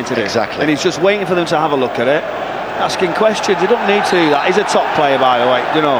to do. Exactly. And he's just waiting for them to have a look at it, asking questions. He don't need to do that. He's a top player, by the way, you know.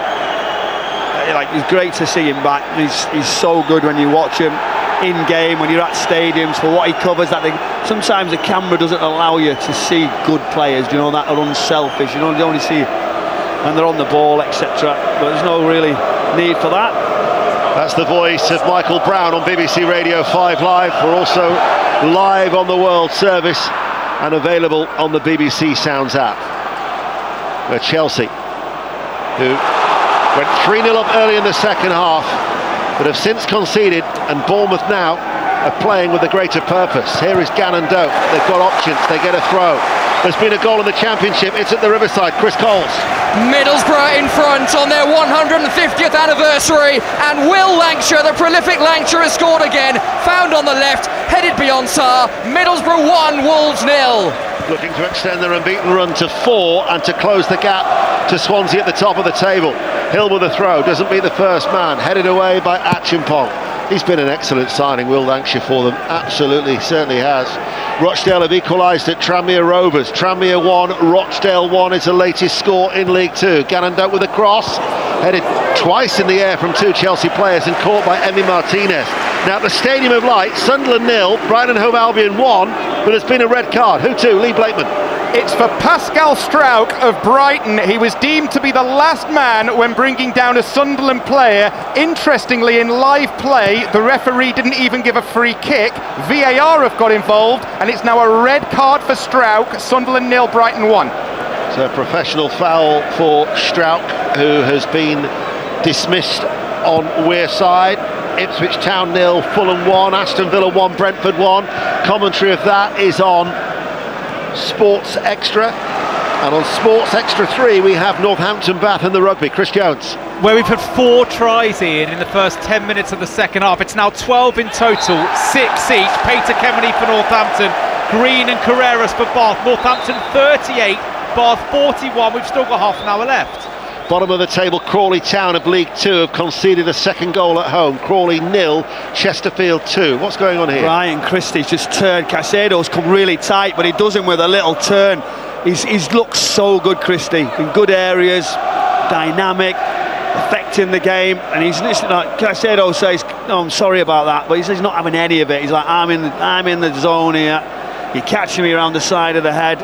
Like, it's great to see him back. He's so good when you watch him in game, when you're at stadiums, for what he covers. Sometimes the camera doesn't allow you to see good players, you know, that are unselfish. You only see when they're on the ball, etc. But there's no really need for that. That's the voice of Michael Brown on BBC Radio 5 Live. We're also live on the World Service and available on the BBC Sounds app. Where Chelsea, who went 3-0 up early in the second half, but have since conceded, and Bournemouth now are playing with a greater purpose. Here is Gannon Doak. They've got options, they get a throw. There's been a goal in the Championship, it's at the Riverside. Chris Coles. Middlesbrough in front on their 150th anniversary, and Will Lancashire, the prolific Lancashire, has scored again. Found on the left, headed beyond Sarr. Middlesbrough 1, Wolves 0. Looking to extend their unbeaten run to 4 and to close the gap to Swansea at the top of the table. Hill with a throw, doesn't beat the first man, headed away by Achimpong. He's been an excellent signing, Will Lancashire, for them. Absolutely, certainly has. Rochdale have equalised at Tranmere Rovers. Tranmere 1, Rochdale 1 is the latest score in League 2. Gannon Doak with a cross, headed twice in the air from 2 Chelsea players and caught by Emi Martinez. Now at the Stadium of Light, Sunderland 0, Brighton Hove Albion 1, but there's been a red card. Who to? Lee Blakeman. It's for Pascal Struijk of Brighton. He was deemed to be the last man when bringing down a Sunderland player. Interestingly, in live play, the referee didn't even give a free kick. VAR have got involved, and it's now a red card for Struijk. Sunderland 0, Brighton 1. It's a professional foul for Struijk, who has been dismissed on Wearside. Ipswich Town 0, Fulham 1, Aston Villa 1, Brentford 1. Commentary of that is on Sports Extra, and on Sports Extra 3 we have Northampton Bath in the rugby. Chris Jones. Where we've had 4 tries in the first 10 minutes of the second half. It's now 12 in total, 6 each. Peter Kemeny for Northampton, Green and Carreras for Bath. Northampton 38, Bath 41. We've still got half an hour left. Bottom of the table, Crawley Town of League 2 have conceded a second goal at home. Crawley 0, Chesterfield 2. What's going on here? Ryan Christie's just turned. Caicedo's come really tight, but he does him with a little turn. He's looked so good, Christie, in good areas, dynamic, affecting the game. And he's like Caicedo says, "No, I'm sorry about that," but he says he's not having any of it. He's like, I'm in the zone here. You're catching me around the side of the head."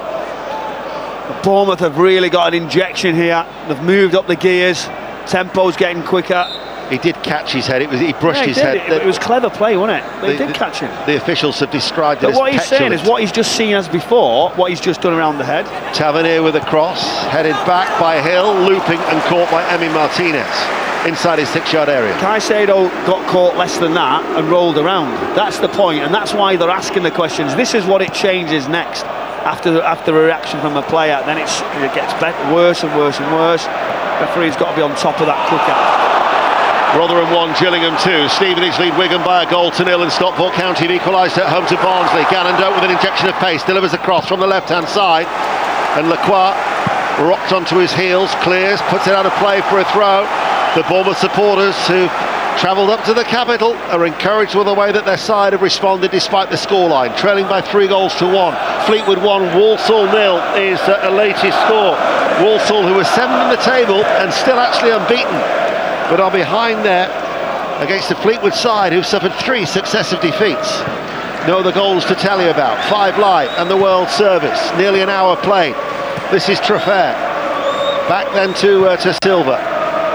Bournemouth have really got an injection here. They've moved up the gears. Tempo's getting quicker. He did catch his head. He brushed his head. It was clever play, wasn't it? They did catch him. The officials have described it as what he's saying petulant. is what he's just seen as before, what he's just done around the head. Tavernier with a cross, headed back by Hill, looping and caught by Emi Martinez inside his 6-yard area. Caicedo got caught less than that and rolled around. That's the point, and that's why they're asking the questions. This is what it changes next. After a reaction from a player, then it gets better, worse and worse and worse. Referee's got to be on top of that quicker. Rotherham 1, Gillingham 2. Stevenage lead Wigan by a goal to 0, and Stockport County have equalised at home to Barnsley. Gannon Doak with an injection of pace, delivers a cross from the left-hand side, and Lacroix rocked onto his heels, clears, puts it out of play for a throw. The Bournemouth supporters who've travelled up to the capital are encouraged with the way that their side have responded despite the scoreline, trailing by 3 goals to 1. Fleetwood 1, Walsall 0 is the latest score. Walsall, who are 7th in the table and still actually unbeaten, but are behind there against the Fleetwood side, who've suffered 3 successive defeats. No other goals to tell you about. 5 Live and the World Service, nearly an hour played. This is Trafair. Back then to Silva.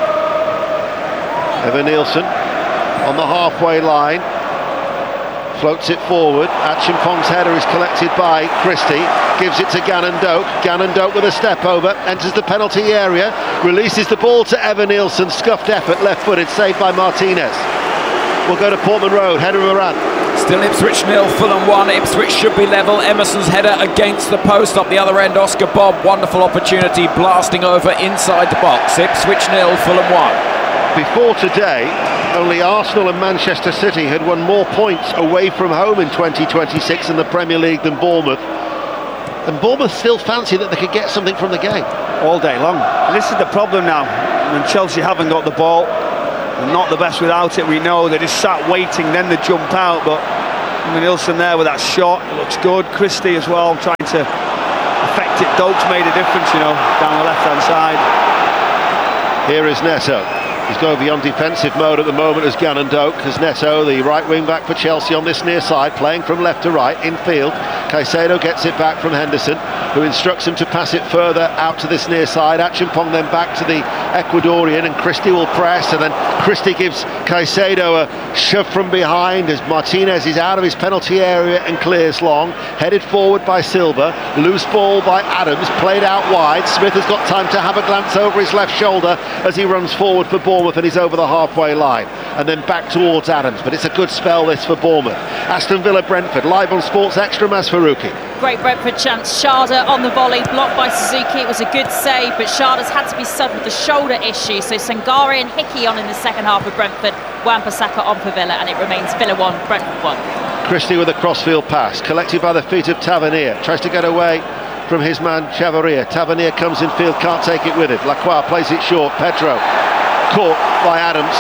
Evan Nielsen on the halfway line, floats it forward. Achimpong's header is collected by Christie, gives it to Gannon Doak. Gannon Doak with a step over, enters the penalty area, releases the ball to Evan Nielsen. Scuffed effort, left-footed, saved by Martinez. We'll go to Portman Road. Header Moran. Still Ipswich 0, Fulham 1. Ipswich should be level. Emerson's header against the post up the other end. Oscar Bobb, wonderful opportunity, blasting over inside the box. Ipswich 0, Fulham 1. Before today, only Arsenal and Manchester City had won more points away from home in 2026 in the Premier League than Bournemouth. And Bournemouth still fancy that they could get something from the game. All day long. And this is the problem now. When Chelsea haven't got the ball, they're not the best without it, we know. They just sat waiting, then they jump out. But Nilsson there with that shot, it looks good. Christie as well, trying to affect it. Doak's made a difference, you know, down the left-hand side. Here is Neto. He's going beyond defensive mode at the moment as Gannon Doak, as Neto, the right wing back for Chelsea on this near side, playing from left to right, infield. Caicedo gets it back from Henderson, who instructs him to pass it further out to this near side. Achimpong then back to the Ecuadorian, and Christie will press, and then Christie gives Caicedo a shove from behind as Martinez is out of his penalty area and clears long. Headed forward by Silva, loose ball by Adams, played out wide. Smith has got time to have a glance over his left shoulder as he runs forward for Bournemouth, and he's over the halfway line, and then back towards Adams. But it's a good spell this for Bournemouth. Aston Villa Brentford, live on Sports Extra. Mas Faruqi. Great Brentford chance. Sharda on the volley, blocked by Suzuki. It was a good save, but Sharda's had to be subbed with the shoulder issue. So Sangare and Hickey on in the second half of Brentford. Wan-Bissaka on for Villa, and it remains Villa 1, Brentford 1. Christie with a crossfield pass, collected by the feet of Tavernier. Tries to get away from his man Chavarria. Tavernier comes in field, can't take it with him. Lacroix plays it short. Pedro caught by Adams,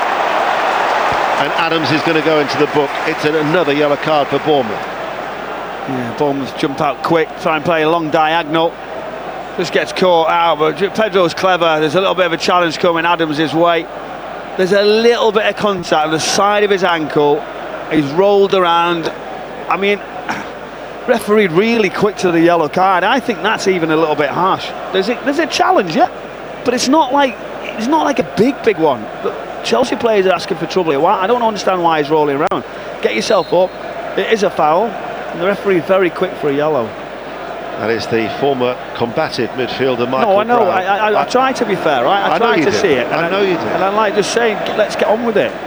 and Adams is going to go into the book. It's another yellow card for Bournemouth. Yeah, Bournemouth jump out quick, try and play a long diagonal, just gets caught out, but Pedro's clever. There's a little bit of a challenge coming Adams' way. There's a little bit of contact on the side of his ankle. He's rolled around. I mean, referee really quick to the yellow card. I think that's even a little bit harsh. There's a challenge, yeah, but it's not like a big one. But Chelsea players are asking for trouble here. Why? I don't understand why he's rolling around. Get yourself up. It is a foul, and the referee is very quick for a yellow. That is the former combative midfielder Michael No, I know. Brown. I try to be fair, right? I try to see it. I know you do. And I like just saying, let's get on with it.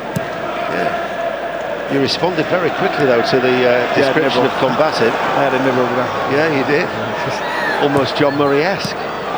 Yeah. You responded very quickly though to the description of combative. I had a nibble over that. Yeah, you did. Almost John Murray-esque.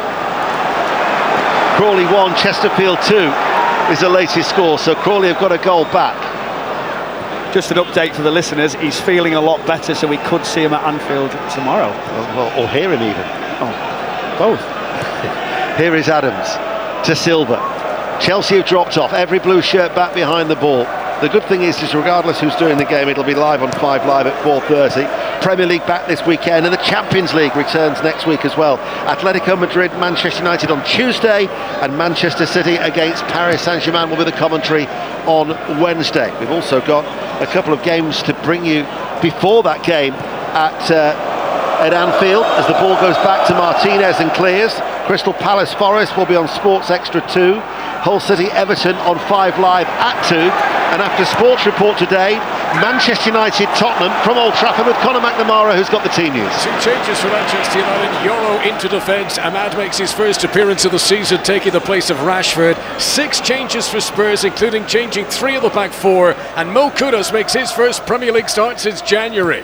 Crawley 1, Chesterfield 2 is the latest score, so Crawley have got a goal back. Just an update for the listeners, he's feeling a lot better, so we could see him at Anfield tomorrow. Or hear him even. Oh, both. Here is Adams to Silva. Chelsea have dropped off, every blue shirt back behind the ball. The good thing is regardless who's doing the game, it'll be live on 5 Live at 4:30. Premier League back this weekend, and the Champions League returns next week as well. Atletico Madrid, Manchester United on Tuesday, and Manchester City against Paris Saint-Germain will be the commentary on Wednesday. We've also got a couple of games to bring you before that game at Anfield, as the ball goes back to Martinez and clears. Crystal Palace Forest will be on Sports Extra 2. Hull City Everton on 5 Live at 2. And after Sports Report today, Manchester United Tottenham from Old Trafford with Conor McNamara, who's got the team news. 2 changes for Manchester United. Euro into defence. Ahmad makes his first appearance of the season, taking the place of Rashford. 6 changes for Spurs, including changing 3 of the back 4. And Mo Kudus makes his first Premier League start since January.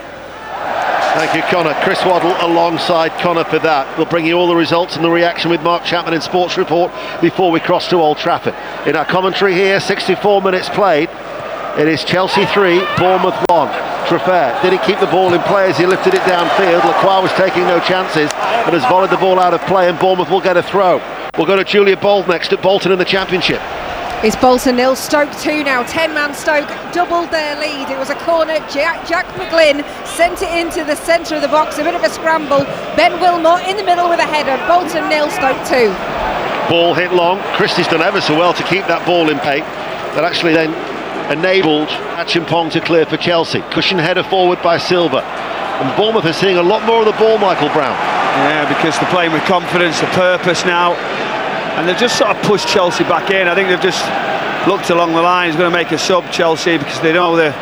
Thank you, Connor. Chris Waddle alongside Connor for that. We'll bring you all the results and the reaction with Mark Chapman in Sports Report before we cross to Old Trafford. In our commentary here, 64 minutes played. It is Chelsea 3, Bournemouth 1. Traffer, did he keep the ball in play as he lifted it downfield? Lacroix was taking no chances and has volleyed the ball out of play, and Bournemouth will get a throw. We'll go to Julia Bold next at Bolton in the Championship. It's Bolton 0, Stoke 2 now. 10-man Stoke doubled their lead. It was a corner. Jack McGlynn sent it into the centre of the box. A bit of a scramble. Ben Wilmot in the middle with a header. Bolton 0, Stoke 2. Ball hit long. Christie's done ever so well to keep that ball in play. That actually then enabled Achimpong to clear for Chelsea. Cushion header forward by Silva. And Bournemouth are seeing a lot more of the ball, Michael Brown. Yeah, because they're playing with confidence, a purpose now. And they've just sort of pushed Chelsea back in. I think they've just looked along the line. He's going to make a sub, Chelsea, because they know the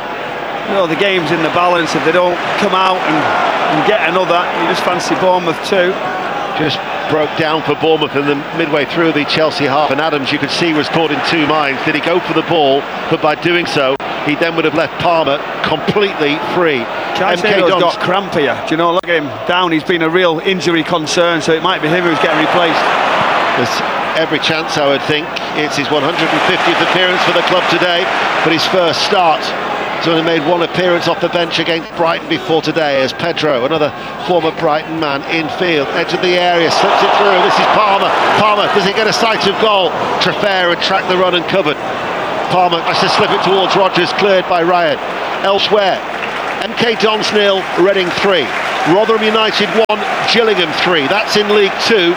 game's in the balance. If they don't come out and get another, you just fancy Bournemouth too. Just broke down for Bournemouth in the midway through the Chelsea half, and Adams, you could see, was caught in 2 minds. Did he go for the ball? But by doing so, he then would have left Palmer completely free. Caicedo's got cramp here. Do you know, look at him down. He's been a real injury concern, so it might be him who's getting replaced. There's every chance, I would think. It's his 150th appearance for the club today, but his first start. He's only made 1 appearance off the bench against Brighton before today, as Pedro, another former Brighton man, infield, edge of the area, slips it through. This is Palmer. Palmer, does he get a sight of goal? Traffer had tracked the run and covered. Palmer has to slip it towards Rodgers, cleared by Ryan. Elsewhere, MK Dons 0, Reading 3. Rotherham United 1, Gillingham 3. That's in League 2.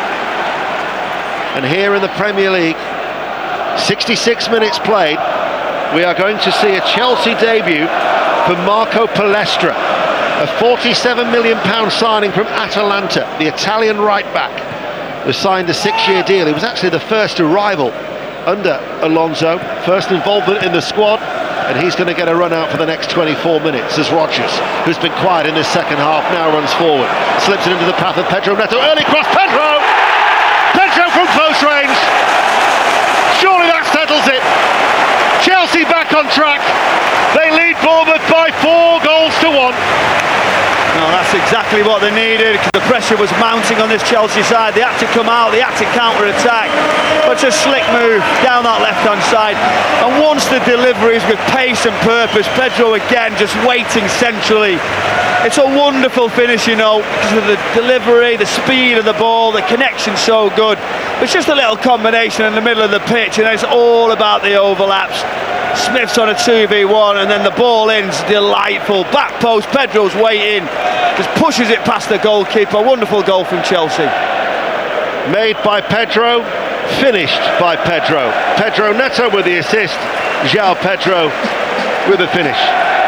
And here in the Premier League, 66 minutes played, we are going to see a Chelsea debut for Marco Palestra, a £47 million signing from Atalanta. The Italian right-back was signed a 6-year deal. He was actually the first arrival under Alonso, first involvement in the squad, and he's going to get a run out for the next 24 minutes as Rodgers, who's been quiet in this second half, now runs forward, slips it into the path of Pedro Neto. Early cross, Pedro from close range. Surely that settles it. Chelsea back on track. They lead Bournemouth by 4 goals to 1. No, that's exactly what they needed, because the pressure was mounting on this Chelsea side. They had to come out, they had to counter-attack. But it's a slick move down that left-hand side. And once the deliveries with pace and purpose, Pedro again just waiting centrally. It's a wonderful finish, you know, because of the delivery, the speed of the ball, the connection so good. It's just a little combination in the middle of the pitch, and it's all about the overlaps. Smith's on a 2v1, and then the ball in's delightful. Back post, Pedro's way in, just pushes it past the goalkeeper. Wonderful goal from Chelsea. Made by Pedro, finished by Pedro. Pedro Neto with the assist, João Pedro with the finish.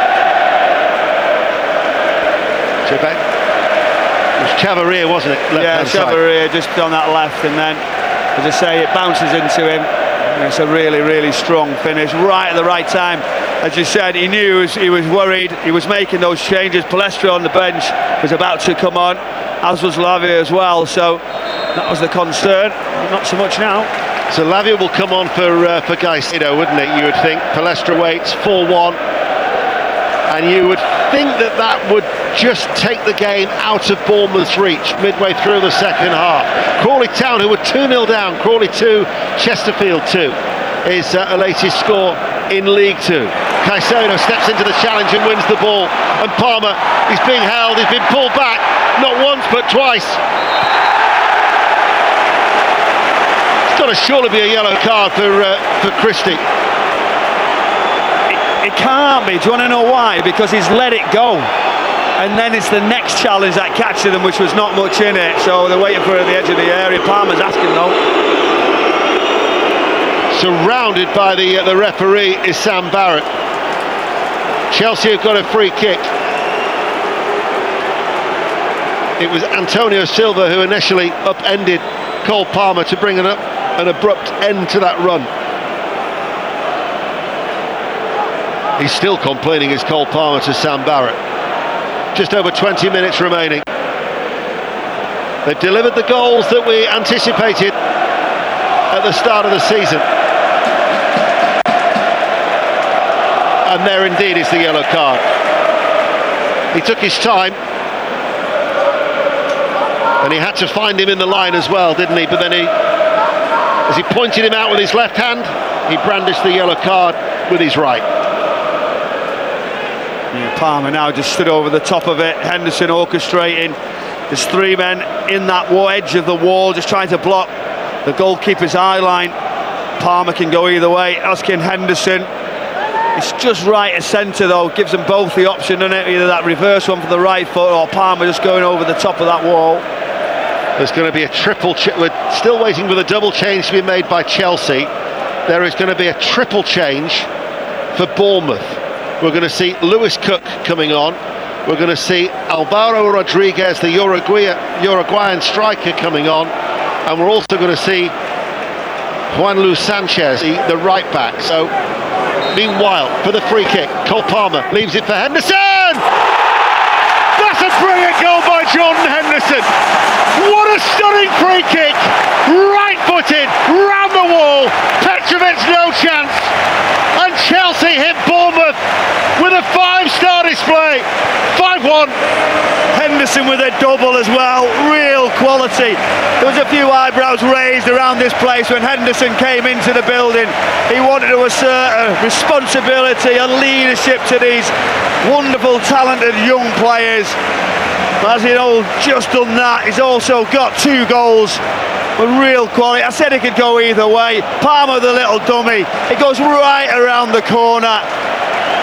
It was Chavarria, wasn't it? Yeah, Chavarria just on that left, and then, as I say, it bounces into him. It's a really, really strong finish, right at the right time. As you said, he knew he was worried. He was making those changes. Palestra on the bench was about to come on, as was Lavia as well. So that was the concern. Not so much now. So Lavia will come on for Caicedo, wouldn't it? You would think. Palestra waits 4-1, and you would think that would just take the game out of Bournemouth's reach midway through the second half. Crawley Town, who were 2-0 down, Crawley 2, Chesterfield 2, is a latest score in League 2. Caicedo steps into the challenge and wins the ball, and Palmer, he's being held, he's been pulled back, not once but twice. It's got to surely be a yellow card for Christie. It can't be. Do you want to know why? Because he's let it go. And then it's the next challenge that catches them, which was not much in it. So they're waiting for it at the edge of the area. Palmer's asking though. Surrounded by the referee is Sam Barrett. Chelsea have got a free kick. It was Antonio Silva who initially upended Cole Palmer to bring an abrupt end to that run. He's still complaining his Cole Palmer to Sam Barrett. Just over 20 minutes remaining. They've delivered the goals that we anticipated at the start of the season. And there indeed is the yellow card. He took his time, and he had to find him in the line as well, didn't he? But then as he pointed him out with his left hand, he brandished the yellow card with his right. Yeah, Palmer now just stood over the top of it. Henderson orchestrating. There's 3 men in that edge of the wall, just trying to block the goalkeeper's eye line. Palmer can go either way, as can Henderson. It's just right of centre though, gives them both the option, doesn't it? Either that reverse one for the right foot, or Palmer just going over the top of that wall. There's going to be a triple we're still waiting for the double change to be made by Chelsea. There is going to be a triple change for Bournemouth. We're going to see Lewis Cook coming on. We're going to see Alvaro Rodriguez, the Uruguayan striker, coming on. And we're also going to see Juan Luis Sanchez, the right back. So, meanwhile, for the free kick, Cole Palmer leaves it for Henderson! That's a brilliant goal by Jordan Henderson! What a stunning free kick! Right-footed, round the wall, Petrovic no chance! And Chelsea hit Bournemouth with a 5-star display. 5-1. Henderson with a double as well, real quality. There was a few eyebrows raised around this place when Henderson came into the building. He wanted to assert a responsibility and leadership to these wonderful, talented young players. As you know, just done that. He's also got 2 goals. With real quality. I said it could go either way. Palmer, the little dummy, it goes right around the corner.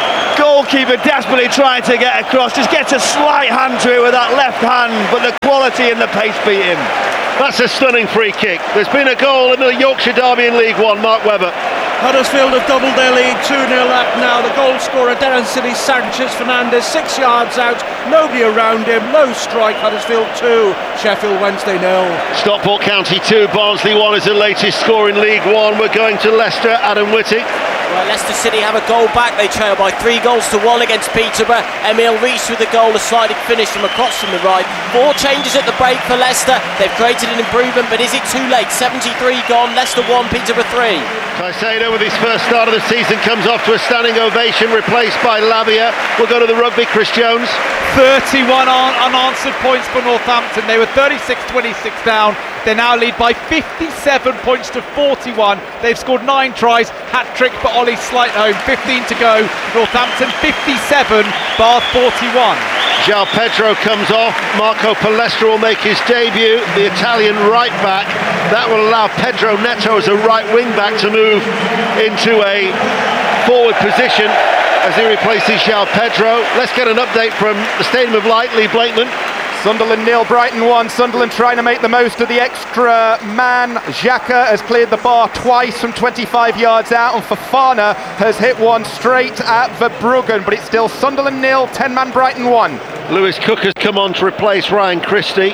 goalkeeper desperately trying to get across, just gets a slight hand to it with that left hand, but the quality and the pace beat him. That's a stunning free kick. There's been a goal in the Yorkshire Derby in League One, Mark Webber. Huddersfield have doubled their lead, 2-0 up now. The goal scorer, Darren City Sanchez Fernandez, 6 yards out, nobody around him, low strike. Huddersfield 2, Sheffield Wednesday 0. Stockport County 2, Barnsley 1 is the latest score in League One. We're going to Leicester, Adam Whitty. Well, Leicester City have a goal back. They trail by 3 goals to 1 against Peterborough. Emile Rees with the goal, a sliding finish from across from the right. 4 changes at the break for Leicester. They've created an improvement, but is it too late? 73 gone, Leicester 1, Peterborough 3. Caicedo with his first start of the season comes off to a standing ovation, replaced by Lavia. We'll go to the rugby, Chris Jones. 31 unanswered points for Northampton. They were 36-26 down. They now lead by 57 points to 41. They've scored 9 tries, hat-trick for Ollie Slightholme. 15 to go. Northampton 57, Bath 41. João Pedro comes off. Marco Palestra will make his debut, the Italian right back. That will allow Pedro Neto as a right wing back to move into a forward position as he replaces João Pedro. Let's get an update from the Stadium of Light, Lee Blakeman. Sunderland 0, Brighton 1. Sunderland trying to make the most of the extra man. Xhaka has cleared the bar twice from 25 yards out, and Fofana has hit one straight at Verbruggen, but it's still Sunderland 0, 10-man Brighton 1. Lewis Cook has come on to replace Ryan Christie.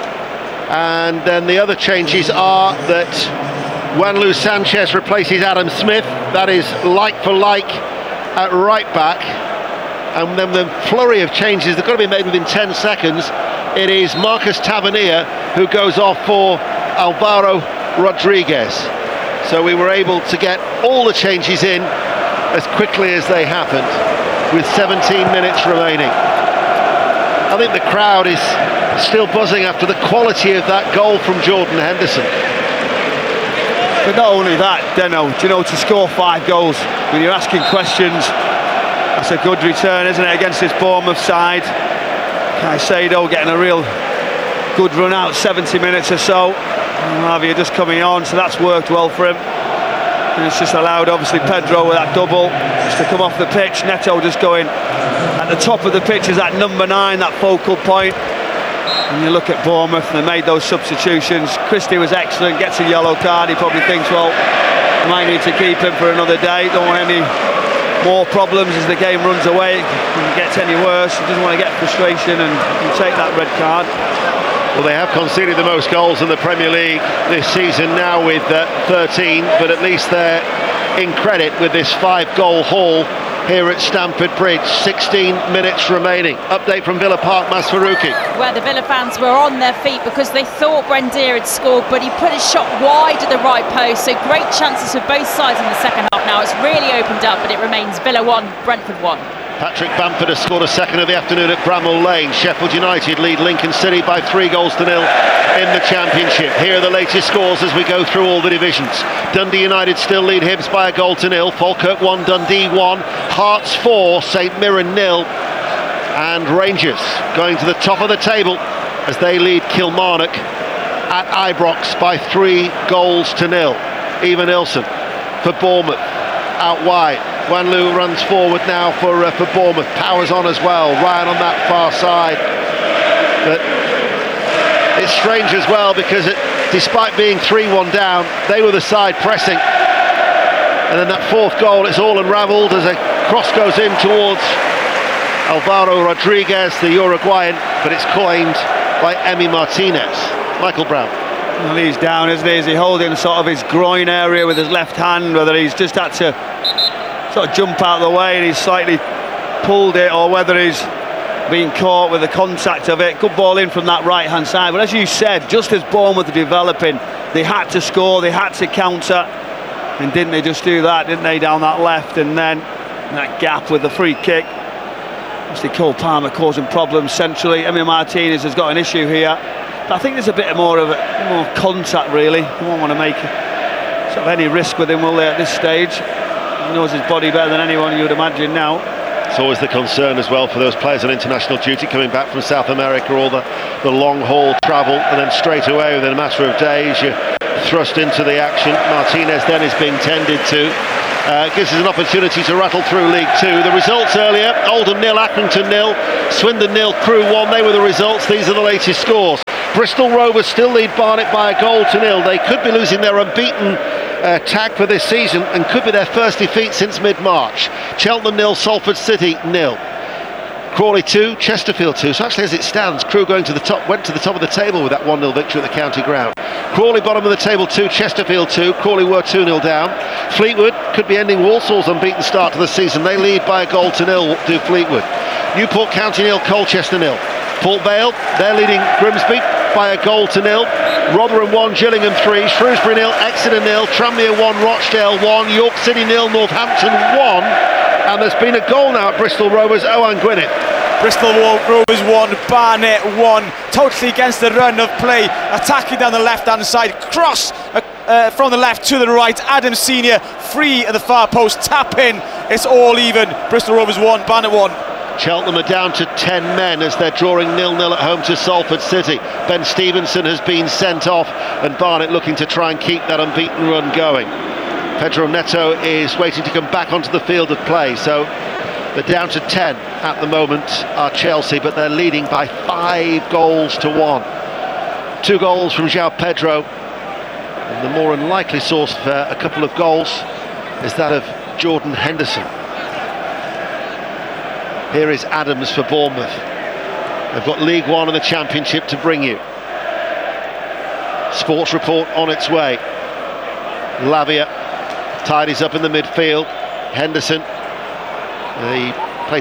And then the other changes are that Juanlu Sanchez replaces Adam Smith. That is like for like at right back. And then the flurry of changes, they've got to be made within 10 seconds. It is Marcus Tavernier who goes off for Alvaro Rodriguez. So we were able to get all the changes in as quickly as they happened, with 17 minutes remaining. I think the crowd is still buzzing after the quality of that goal from Jordan Henderson. But not only that, Deno, to score 5 goals when you're asking questions, that's a good return, isn't it, against this Bournemouth side. Caicedo getting a real good run out, 70 minutes or so. Lavia just coming on, so that's worked well for him. And it's just allowed, obviously, Pedro with that double just to come off the pitch. Neto just going at the top of the pitch is that number 9, that focal point. And you look at Bournemouth, they made those substitutions. Christie was excellent, gets a yellow card. He probably thinks, well, I might need to keep him for another day. Don't want any more problems as the game runs away. If it gets any worse, he doesn't want to get frustration and take that red card. Well, they have conceded the most goals in the Premier League this season now with 13, but at least they're in credit with this 5-goal haul here at Stamford Bridge. 16 minutes remaining. Update from Villa Park, Mas Faruqi. Where the Villa fans were on their feet because they thought Buendia had scored, but he put his shot wide at the right post, so great chances for both sides in the second half now. It's really opened up, but it remains Villa 1, Brentford 1. Patrick Bamford has scored a second of the afternoon at Bramall Lane. Sheffield United lead Lincoln City by 3 goals to 0 in the Championship. Here are the latest scores as we go through all the divisions. Dundee United still lead Hibs by 1 goal to 0. Falkirk 1, Dundee 1. Hearts 4, St Mirren 0. And Rangers going to the top of the table as they lead Kilmarnock at Ibrox by 3 goals to 0. Eva Nilsson for Bournemouth out wide. Wanlu runs forward now for Bournemouth. Powers on as well. Ryan on that far side. But it's strange as well because despite being 3-1 down, they were the side pressing. And then that 4th goal, it's all unravelled as a cross goes in towards Alvaro Rodriguez, the Uruguayan, but it's coined by Emi Martinez. Michael Brown. Well, he's down, isn't he? Is he holding sort of his groin area with his left hand, whether he's just had to sort of jump out of the way and he's slightly pulled it, or whether he's been caught with the contact of it. Good ball in from that right hand side, but as you said, just as Bournemouth are developing, they had to score, they had to counter, and didn't they just do that, didn't they, down that left? And then that gap with the free kick, obviously Cole Palmer causing problems centrally. Emi Martinez has got an issue here, but I think there's a bit more contact really. They won't want to make sort of any risk with him, will they, at this stage? He knows his body better than anyone, you would imagine now. It's always the concern as well for those players on international duty coming back from South America, all the long haul travel, and then straight away within a matter of days you're thrust into the action. Martinez then is being tended to. Gives us an opportunity to rattle through League Two. The results earlier: Oldham 0, Accrington 0, Swindon 0, Crewe 1. They were the results. These are the latest scores. Bristol Rovers still lead Barnet by a goal to 0. They could be losing their unbeaten tag for this season and could be their first defeat since mid-March. Cheltenham 0, Salford City 0. Crawley 2, Chesterfield 2. So actually, as it stands, Crewe went to the top of the table with that 1-0 victory at the county ground. Crawley bottom of the table 2, Chesterfield 2. Crawley were 2-0 down. Fleetwood could be ending Walsall's unbeaten start to the season. They lead by a goal to 0 to Fleetwood. Newport County 0, Colchester 0. Port Vale, they're leading Grimsby by a goal to 0. Rotherham 1, Gillingham 3. Shrewsbury 0, Exeter 0. Tranmere 1, Rochdale 1. York City 0, Northampton 1. And there's been a goal now at Bristol Rovers. Owen Gwynedd. Bristol Rovers 1, Barnet 1, totally against the run of play, attacking down the left-hand side, cross from the left to the right, Adam Senior free at the far post, tap in, it's all even, Bristol Rovers 1, Barnet 1. Cheltenham are down to 10 men as they're drawing 0-0 at home to Salford City. Ben Stevenson has been sent off and Barnet looking to try and keep that unbeaten run going. Pedro Neto is waiting to come back onto the field of play, so they're down to 10 at the moment are Chelsea, but they're leading by 5 goals to 1. 2 goals from João Pedro, and the more unlikely source for a couple of goals is that of Jordan Henderson. Here is Adams for Bournemouth. They've got League One and the Championship to bring you. Sports Report on its way. Lavia tidies up in the midfield. Henderson, he played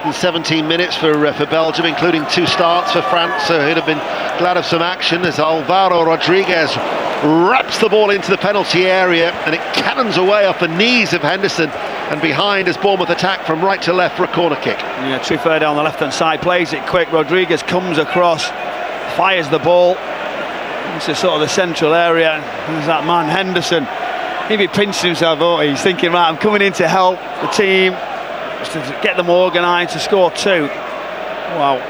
217 minutes for Belgium, including 2 starts for France, so he'd have been glad of some action as Alvaro Rodriguez wraps the ball into the penalty area and it cannons away off the knees of Henderson and behind as Bournemouth attack from right to left for a corner kick. Yeah, Truffaut down the left hand side, plays it quick. Rodriguez comes across, fires the ball into sort of the central area. There's that man Henderson. Maybe pinched himself, he's thinking, right, I'm coming in to help the team, to get them organised, to score 2. Wow.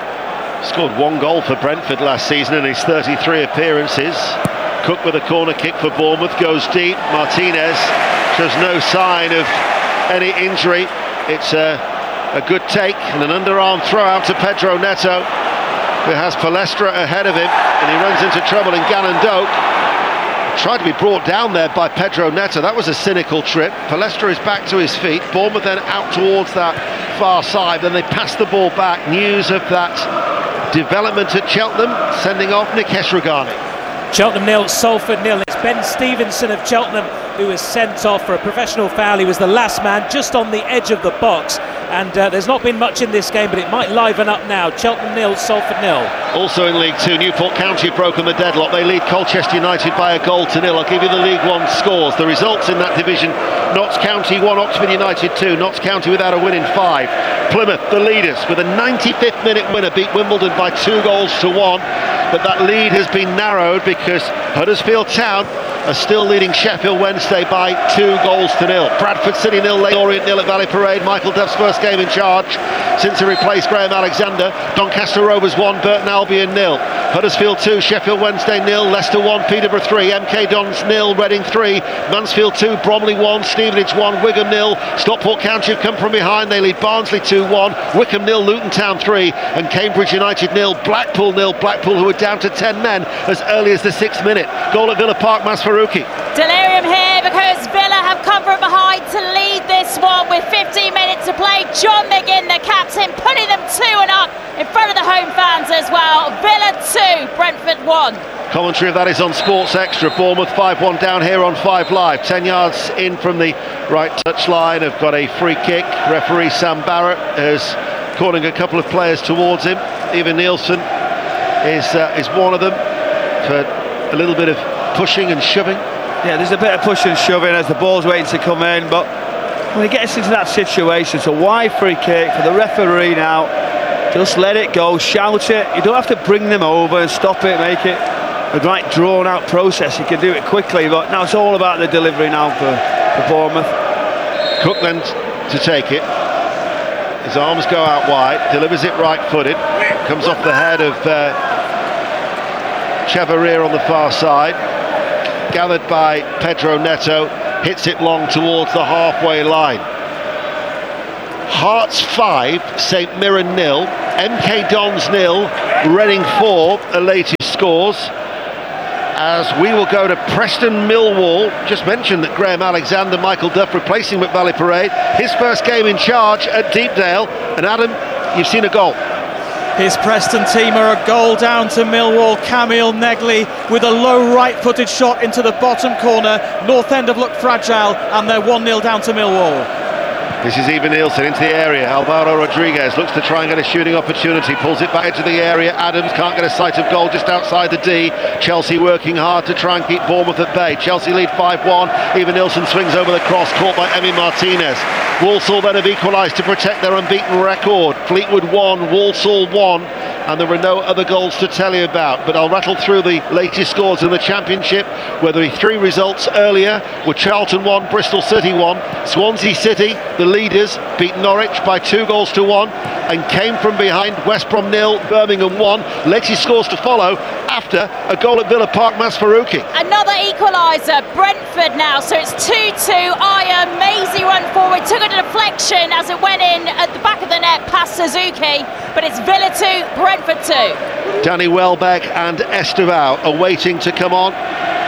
Scored 1 goal for Brentford last season in his 33 appearances. Cook with a corner kick for Bournemouth, goes deep. Martinez shows no sign of any injury. It's a good take and an underarm throw out to Pedro Neto, who has Palestra ahead of him, and he runs into trouble in Gannon Doak. Tried to be brought down there by Pedro Neto. That was a cynical trip. Palestra is back to his feet. Bournemouth then out towards that far side. Then they pass the ball back. News of that development at Cheltenham, sending off Nikesh Ragani. Cheltenham 0, Salford 0. It's Ben Stevenson of Cheltenham who was sent off for a professional foul. He was the last man just on the edge of the box. And there's not been much in this game, but it might liven up now. Cheltenham 0, Salford 0. Also in League Two, Newport County have broken the deadlock. They lead Colchester United by a goal to 0. I'll give you the League One scores. The results in that division: Notts County 1, Oxford United 2. Notts County without a win in 5. Plymouth, the leaders, with a 95th minute winner, beat Wimbledon by 2 goals to 1. But that lead has been narrowed because Huddersfield Town are still leading Sheffield Wednesday by 2 goals to 0. Bradford City 0, Leyton Orient 0 at Valley Parade. Michael Duff's first game in charge since he replaced Graham Alexander. Doncaster Rovers 1, Burton Albion 0. Huddersfield 2, Sheffield Wednesday 0, Leicester 1, Peterborough 3, MK Dons 0, Reading 3, Mansfield 2, Bromley 1, Stevenage 1, Wigan 0. Stockport County have come from behind. They lead Barnsley 2-1, Wickham 0, Luton Town 3, and Cambridge United 0, Blackpool 0. Blackpool, who are down to 10 men as early as the 6th minute. Goal at Villa Park, Masfarouki. Delirium here because Villa have come from behind to lead this one with 15 minutes to play. John McGinn, the captain, putting them 2-0 up in front of the home fans as well. Villa 2, Brentford 1. Commentary of that is on Sports Extra. Bournemouth 5-1 down here on 5 Live. 10 yards in from the right touch line. Have got a free kick. Referee Sam Barrett is calling a couple of players towards him. Evan Nielsen is one of them for a little bit of pushing and shoving. Yeah, there's a bit of pushing and shoving as the ball's waiting to come in, but when it gets into that situation, it's a wide free kick for the referee now. Just let it go, shout it. You don't have to bring them over and stop it, make it a right drawn out process. You can do it quickly, but now it's all about the delivery now for Bournemouth. Cook then to take it. His arms go out wide, delivers it right footed, comes off the head of Chevalier on the far side. gathered by Pedro Neto, hits it long towards the halfway line. Hearts 5, St Mirren 0, MK Dons 0, Reading 4, the latest scores. As we will go to Preston Millwall. Just mentioned that Graham Alexander, Michael Duff replacing McVally Parade. His first game in charge at Deepdale. And Adam, you've seen a goal. His Preston team are a goal down to Millwall. Camille Negley with a low right-footed shot into the bottom corner. North End have looked fragile and they're 1-0 down to Millwall. This is Ivan Nielsen into the area. Alvaro Rodriguez looks to try and get a shooting opportunity, pulls it back into the area. Adams can't get a sight of goal just outside the D. Chelsea working hard to try and keep Bournemouth at bay. Chelsea lead 5-1. Ivan Nielsen swings over the cross, caught by Emi Martinez. Walsall then have equalised to protect their unbeaten record. Fleetwood 1, Walsall 1, and there were no other goals to tell you about. But I'll rattle through the latest scores in the Championship, where there were 3 results earlier, with Charlton 1, Bristol City 1. Swansea City, the leaders, beat Norwich by 2-1 and came from behind. West Brom 0, Birmingham 1. Latest scores to follow after a goal at Villa Park, Masfarouki. Another equaliser, Brentford now, so it's 2-2. Aya, Maisie run forward, took a deflection as it went in at the back of the net past Suzuki, but it's Villa 2, Brentford 2. Danny Welbeck and Estevao are waiting to come on.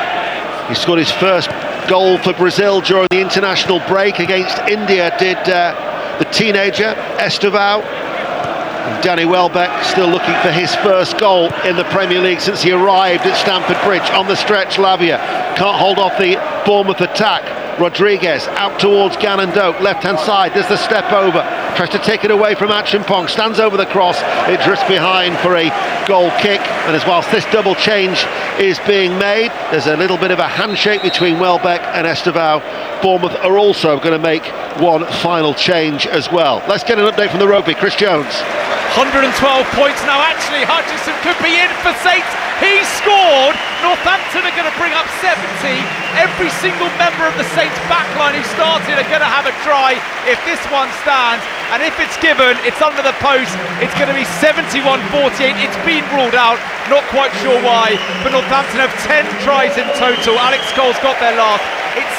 He scored his first goal for Brazil during the international break against India, did the teenager Estevao. And Danny Welbeck still looking for his first goal in the Premier League since he arrived at Stamford Bridge. On the stretch, Lavia can't hold off the Bournemouth attack. Rodriguez out towards Gannon Doak, left hand side, there's the step over, tries to take it away from Acheampong, stands over the cross, it drifts behind for a goal kick. And as whilst this double change is being made, there's a little bit of a handshake between Welbeck and Estevao. Bournemouth are also going to make one final change as well. Let's get an update from the rugby. Chris Jones. 112 points now. Actually, Hutchinson could be in for Saints. He scored. Northampton are going to bring up 70. Every single member of the Saints backline who started are going to have a try if this one stands. And if it's given, it's under the post. It's going to be 71-48. It's been ruled out. Not quite sure why. But Northampton have 10 tries in total. Alex Cole's got their last. It's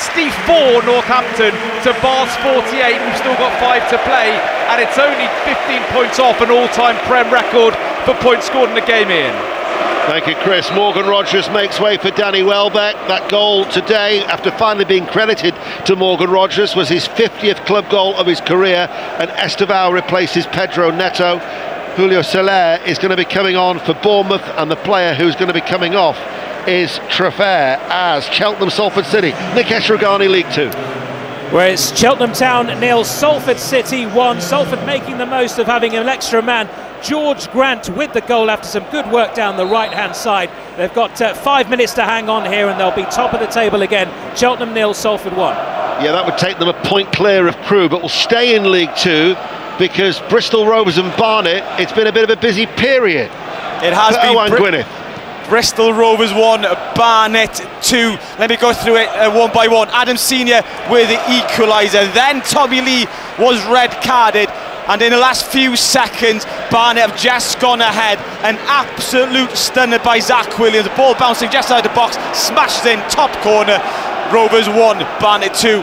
64 Northampton to Bath's 48. We've still got 5 to play. And it's only 15 points off an all-time Prem record for points scored in the game, Ian. Thank you, Chris. Morgan Rogers makes way for Danny Welbeck. That goal today, after finally being credited to Morgan Rogers, was his 50th club goal of his career, and Estevao replaces Pedro Neto. Julio Soler is going to be coming on for Bournemouth, and the player who's going to be coming off is Trafair as Cheltenham Salford City. Nikesh Ragani, League 2. Where it's Cheltenham Town 0, Salford City 1. Salford making the most of having an extra man. George Grant with the goal after some good work down the right-hand side. They've got 5 minutes to hang on here and they'll be top of the table again. Cheltenham 0, Salford 1. Yeah, that would take them a point clear of Crewe, but will stay in League 2 because Bristol Rovers and Barnet, it's been a bit of a busy period. It has been. Owen Gwyneth. Bristol Rovers 1, Barnet 2. Let me go through it one by one. Adam Senior with the equaliser. Then Tommy Lee was red carded. And in the last few seconds, Barnet have just gone ahead. An absolute stunner by Zach Williams. The ball bouncing just out of the box, smashed in, top corner. Rovers 1, Barnet 2.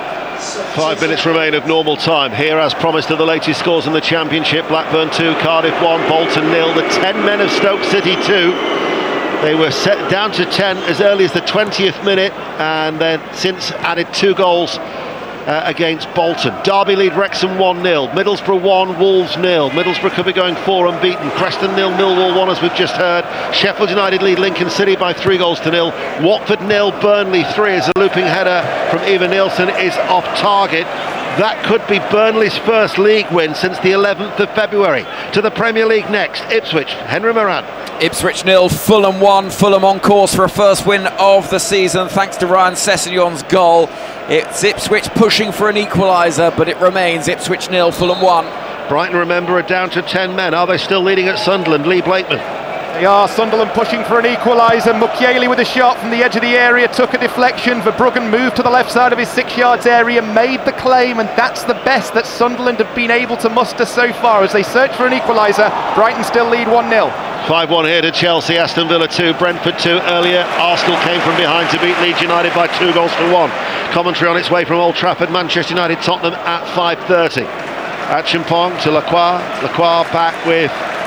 5 minutes remain of normal time. Here, as promised, are the latest scores in the Championship. Blackburn 2, Cardiff 1, Bolton 0. The 10 men of Stoke City 2. They were set down to 10 as early as the 20th minute, and then since added 2 goals against Bolton. Derby lead Wrexham 1-0, Middlesbrough 1, Wolves 0. Middlesbrough could be going 4 unbeaten. Preston 0, Millwall 1, as we've just heard. Sheffield United lead Lincoln City by 3-0. Watford 0, Burnley 3, as a looping header from Ivan Nielsen is off target. That could be Burnley's first league win since the 11th of February. To the Premier League next, Ipswich, Henry Moran. Ipswich 0, Fulham 1. Fulham on course for a first win of the season thanks to Ryan Sessegnon's goal. It's Ipswich pushing for an equaliser, but it remains Ipswich 0, Fulham 1. Brighton, remember, are down to 10 men. Are they still leading at Sunderland? Lee Blakeman. They are. Sunderland pushing for an equaliser. Mukiele with a shot from the edge of the area, took a deflection. Verbruggen moved to the left side of his 6 yards area, made the claim, and that's the best that Sunderland have been able to muster so far as they search for an equaliser. Brighton still lead 1-0. 5-1 here to Chelsea, Aston Villa 2, Brentford 2 earlier. Arsenal came from behind to beat Leeds United by 2-1. Commentary on its way from Old Trafford, Manchester United Tottenham at 5:30. Acheampong to Lacroix. Lacroix back with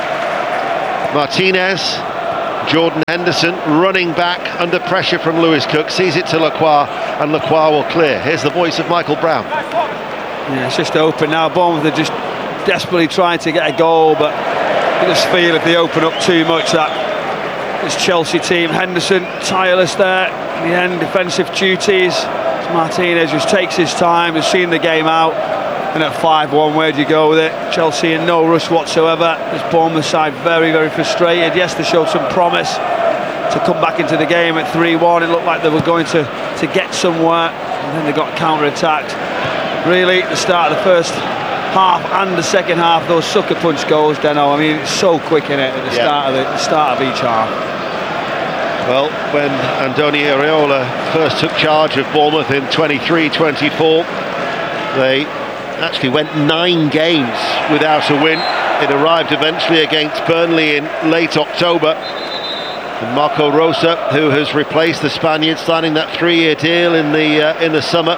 Martinez. Jordan Henderson running back under pressure from Lewis Cook, sees it to Lacroix, and Lacroix will clear. Here's the voice of Michael Brown. Yeah, it's just open now. Bournemouth are just desperately trying to get a goal, but I just feel if they open up too much, that this Chelsea team, Henderson tireless there in the end, defensive duties. Martinez just takes his time, has seen the game out, and at 5-1, where do you go with it? Chelsea in no rush whatsoever. This Bournemouth side very, very frustrated. Yes, they showed some promise to come back into the game at 3-1. It looked like they were going to get somewhere, and then they got counter-attacked. Really, the start of the first half and the second half, those sucker punch goals, Deno, I mean, it's so quick in it at the start of each half. Well, when Andoni Iraola first took charge of Bournemouth in 23-24, they actually went 9 games without a win. It arrived eventually against Burnley in late October. And Marco Rosa, who has replaced the Spaniard, signing that 3-year deal in the summer,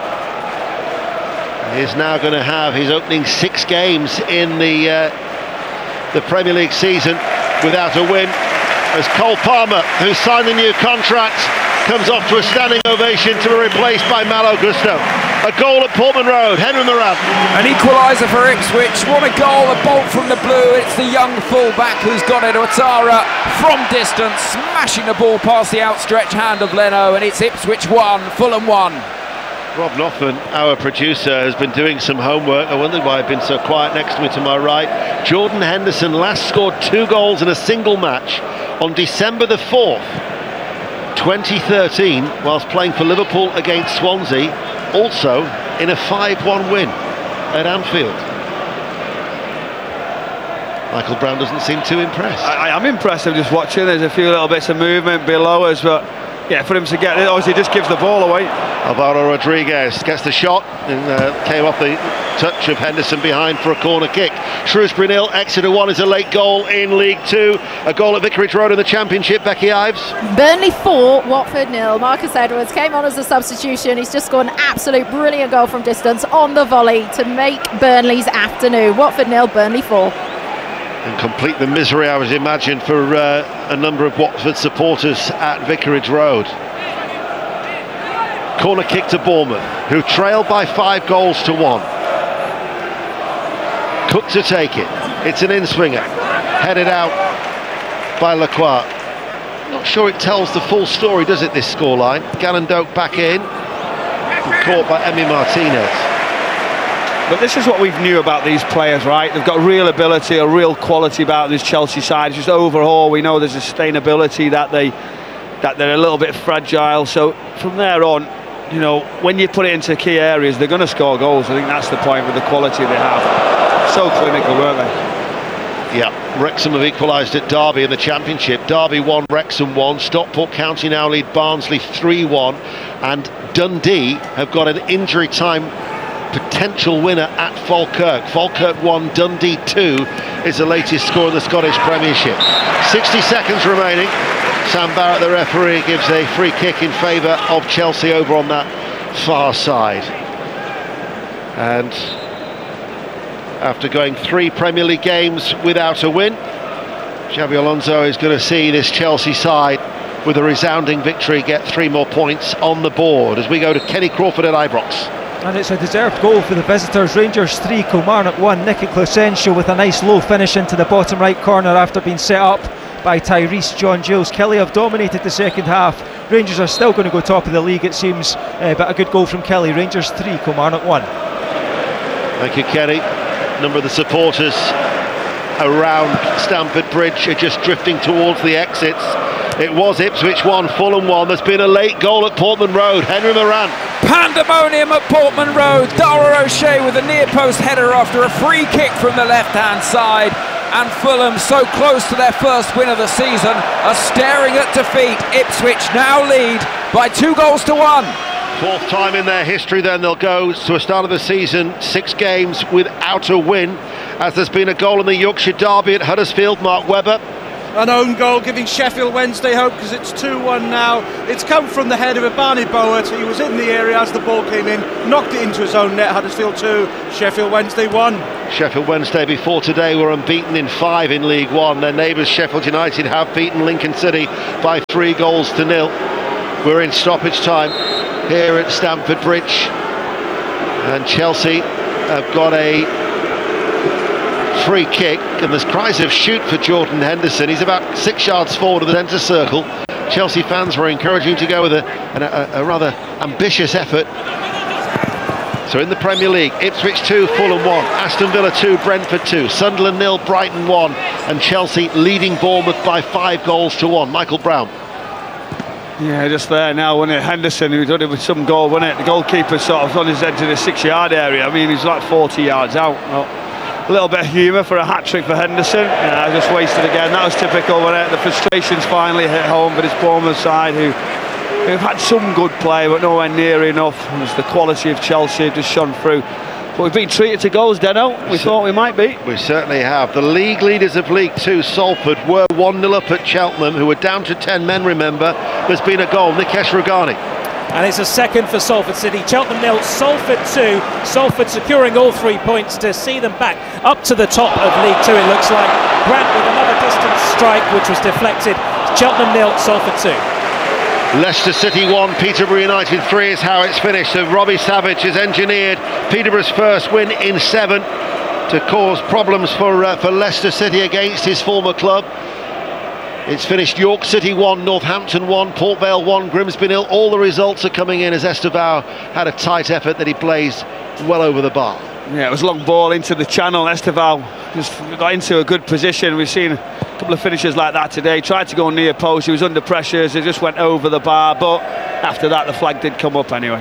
is now going to have his opening 6 games in the Premier League season without a win, as Cole Palmer, who signed the new contract, comes off to a standing ovation to be replaced by Malo Gusto. A goal at Portman Road, Henry Moran. An equaliser for Ipswich. What a goal, a bolt from the blue. It's the young fullback who's got it. Ouattara from distance, smashing the ball past the outstretched hand of Leno, and it's Ipswich 1, Fulham 1. Rob Noffman, our producer, has been doing some homework. I wondered why I've been so quiet next to me to my right. Jordan Henderson last scored 2 goals in a single match on December the 4th, 2013, whilst playing for Liverpool against Swansea, also in a 5-1 win at Anfield. Michael Brown doesn't seem too impressed. I am impressed. I'm just watching. There's a few little bits of movement below us, but yeah, for him to get it, obviously just gives the ball away. Alvaro Rodriguez gets the shot and came off the touch of Henderson behind for a corner kick. Shrewsbury 0, Exeter 1 is a late goal in League 2. A goal at Vicarage Road in the Championship, Becky Ives. Burnley 4, Watford 0. Marcus Edwards came on as a substitution. He's just scored an absolute brilliant goal from distance on the volley to make Burnley's afternoon. Watford 0, Burnley 4. And complete the misery, I was imagined, for a number of Watford supporters at Vicarage Road. Corner kick to Bournemouth, who trailed by 5-1. Cook to take it. It's an in-swinger, headed out by Lacroix. Not sure it tells the full story, does it, this scoreline? Gallandoke back in, caught by Emi Martinez. But this is what we knew about these players, right? They've got real ability, a real quality about this Chelsea side. It's just overall, we know there's a sustainability, that they're a little bit fragile. So from there on, you know, when you put it into key areas, they're going to score goals. I think that's the point with the quality they have. So clinical, weren't they? Yeah, Wrexham have equalised at Derby in the Championship. Derby 1, Wrexham 1. Stockport County now lead Barnsley 3-1. And Dundee have got an injury time potential winner at Falkirk. Falkirk 1, Dundee 2 is the latest score in the Scottish Premiership. 60 seconds remaining. Sam Barrett, the referee, gives a free kick in favour of Chelsea over on that far side. And after going 3 Premier League games without a win, Xabi Alonso is going to see this Chelsea side with a resounding victory get 3 more points on the board as we go to Kenny Crawford at Ibrox. And it's a deserved goal for the visitors. Rangers 3, Kilmarnock 1. Nicky Closensio with a nice low finish into the bottom right corner after being set up by Tyrese John Giles. Kelly have dominated the second half. Rangers are still going to go top of the league, it seems, but a good goal from Kelly. Rangers 3, Kilmarnock 1. Thank you, Kenny. A number of the supporters around Stamford Bridge are just drifting towards the exits. It was Ipswich 1, Fulham 1. There's been a late goal at Portman Road. Henry Moran. Pandemonium at Portman Road. Dara O'Shea with a near post header after a free kick from the left-hand side. And Fulham, so close to their first win of the season, are staring at defeat. Ipswich now lead by 2-1. 4th time in their history then they'll go to a start of the season 6 games without a win, as there's been a goal in the Yorkshire Derby at Huddersfield. Mark Webber an own goal, giving Sheffield Wednesday hope because it's 2-1 now. It's come from the head of Barney Bowitt. He was in the area as the ball came in, knocked it into his own net. Huddersfield 2, Sheffield Wednesday 1. Sheffield Wednesday before today were unbeaten in 5 in League One. Their neighbours Sheffield United have beaten Lincoln City by 3-0. We're in stoppage time here at Stamford Bridge, and Chelsea have got a free kick, and there's cries of shoot for Jordan Henderson. He's about 6 yards forward of the centre circle. Chelsea fans were encouraging him to go with a rather ambitious effort. So in the Premier League, Ipswich 2, Fulham 1, Aston Villa 2, Brentford 2, Sunderland 0, Brighton 1, and Chelsea leading Bournemouth by 5-1. Michael Brown. Yeah, just there now, wasn't it? Henderson, who done it with some goal, wasn't it? The goalkeeper sort of on his edge of the 6-yard area. I mean, he's like 40 yards out. A little bit of humour for a hat-trick for Henderson. Yeah, just wasted again. That was typical, wasn't it? The frustrations finally hit home for this Bournemouth side, who've had some good play, but nowhere near enough. It was the quality of Chelsea just shone through. But we've been treated to goals, Deno. We thought we might be. We certainly have. The league leaders of League Two, Salford, were 1-0 up at Cheltenham, who were down to 10 men, remember. There's been a goal, Nikesh Rugani. And it's a second for Salford City. Cheltenham 0, Salford 2. Salford securing all 3 points to see them back up to the top of League Two, it looks like. Grant with another distance strike, which was deflected. Cheltenham 0, Salford 2. Leicester City 1, Peterborough United 3 is how it's finished. So Robbie Savage has engineered Peterborough's first win in 7 to cause problems for Leicester City against his former club. It's finished York City 1, Northampton 1, Port Vale 1, Grimsby 0. All the results are coming in as Esteval had a tight effort that he blazed well over the bar. Yeah, it was a long ball into the channel. Esteval just got into a good position. We've seen a couple of finishes like that today. Tried to go near post, he was under pressure, it just went over the bar, but after that the flag did come up anyway.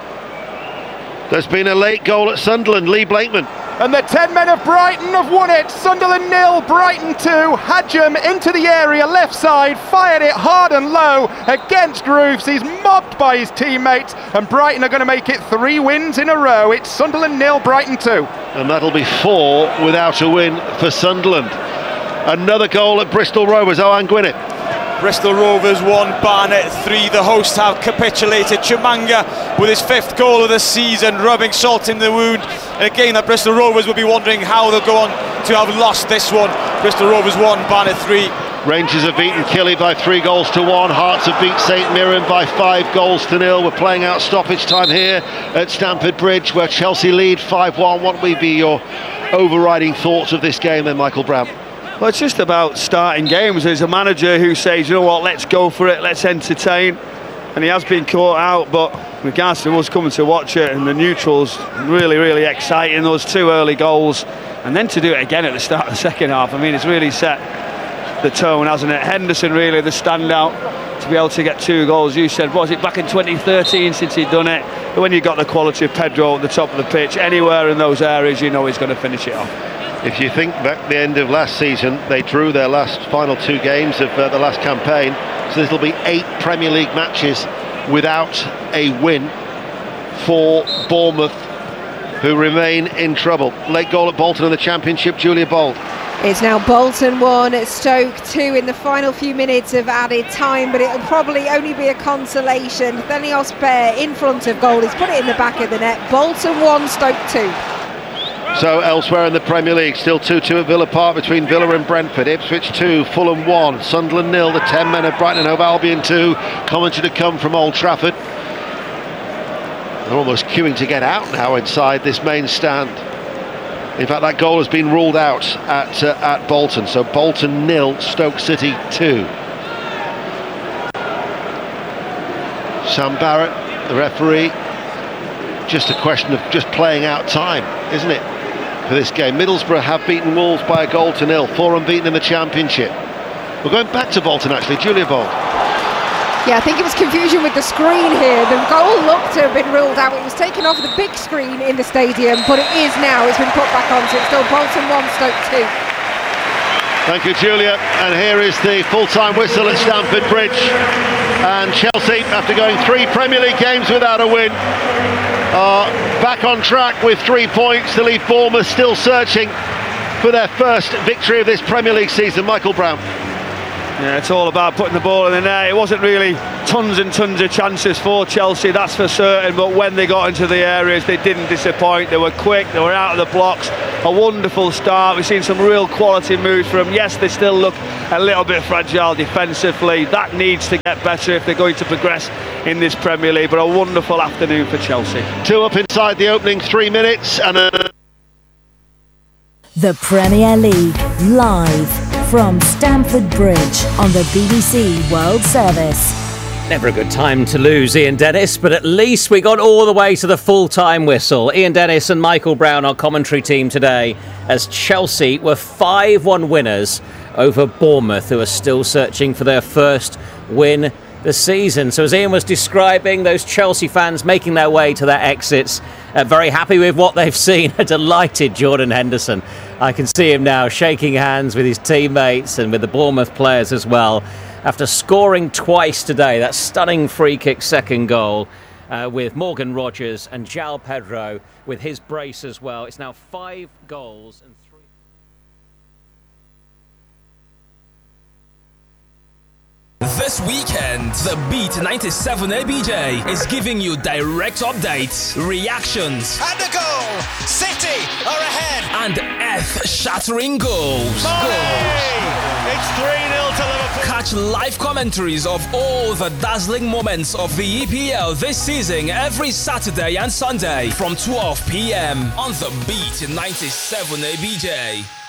There's been a late goal at Sunderland, Lee Blakeman. And the 10 men of Brighton have won it. Sunderland 0, Brighton 2. Hadjum into the area, left side, fired it hard and low against Roofs. He's mobbed by his teammates, and Brighton are going to make it 3 wins in a row. It's Sunderland 0, Brighton 2. And that'll be 4 without a win for Sunderland. Another goal at Bristol Rovers, Owen Gwynedd. Bristol Rovers 1, Barnet 3. The hosts have capitulated. Chimanga with his 5th goal of the season, rubbing salt in the wound. And again, that Bristol Rovers will be wondering how they'll go on to have lost this one. Bristol Rovers 1, Barnet 3. Rangers have beaten Killie by 3-1. Hearts have beat St Mirren by 5-0. We're playing out stoppage time here at Stamford Bridge, where Chelsea lead 5-1. What would be your overriding thoughts of this game then, Michael Brown? Well, it's just about starting games. There's a manager who says, you know what, let's go for it, let's entertain. And he has been caught out, but with regards to us coming to watch it, and the neutrals, really, really exciting. Those 2 early goals, and then to do it again at the start of the second half. I mean, it's really set the tone, hasn't it? Henderson really the standout to be able to get 2 goals. You said, was it back in 2013 since he'd done it? But when you've got the quality of Pedro at the top of the pitch, anywhere in those areas, you know he's going to finish it off. If you think back the end of last season, they drew their final 2 games of the last campaign, so there'll be 8 Premier League matches without a win for Bournemouth, who remain in trouble. Late goal at Bolton in the Championship, Julia Bold. It's now Bolton 1, Stoke 2 in the final few minutes of added time, but it'll probably only be a consolation. Thenios Bear in front of goal, he's put it in the back of the net. Bolton 1, Stoke 2. So elsewhere in the Premier League, still 2-2 at Villa Park between Villa and Brentford. Ipswich 2, Fulham 1, Sunderland 0, the 10 men of Brighton and Hove Albion 2. Commentary to come from Old Trafford. They're almost queuing to get out now inside this main stand. In fact, that goal has been ruled out at Bolton. So Bolton 0, Stoke City 2. Sam Barrett, the referee. Just a question of just playing out time, isn't it, for this game? Middlesbrough have beaten Wolves by 1-0, 4 unbeaten in the Championship. We're going back to Bolton actually, Julia Bold. Yeah, I think it was confusion with the screen here. The goal looked to have been ruled out. It was taken off the big screen in the stadium, but it is now. It's been put back on, so it's still Bolton 1, Stoke 2. Thank you, Julia. And here is the full-time whistle at Stamford Bridge. And Chelsea, after going 3 Premier League games without a win, are back on track with 3 points to leave Bournemouth still searching for their first victory of this Premier League season. Michael Brown. Yeah, it's all about putting the ball in the net. It wasn't really tons and tons of chances for Chelsea, that's for certain, but when they got into the areas, they didn't disappoint. They were quick, they were out of the blocks. A wonderful start. We've seen some real quality moves from them. Yes, they still look a little bit fragile defensively. That needs to get better if they're going to progress in this Premier League, but a wonderful afternoon for Chelsea. 2 up inside the opening 3 minutes and The Premier League, live from Stamford Bridge on the BBC World Service. Never a good time to lose Ian Dennis, but at least we got all the way to the full-time whistle. Ian Dennis and Michael Brown, our commentary team today, as Chelsea were 5-1 winners over Bournemouth, who are still searching for their first win this season. So as Ian was describing, those Chelsea fans making their way to their exits, very happy with what they've seen. A delighted Jordan Henderson. I can see him now shaking hands with his teammates and with the Bournemouth players as well. After scoring twice today, that stunning free kick second goal with Morgan Rogers and João Pedro with his brace as well. It's now 5 goals and 3. This weekend, the Beat 97 ABJ is giving you direct updates, reactions, and a goal! City are ahead! And earth-shattering goals. It's 3-0 to Liverpool. Catch live commentaries of all the dazzling moments of the EPL this season every Saturday and Sunday from 12 p.m. on the Beat 97 ABJ.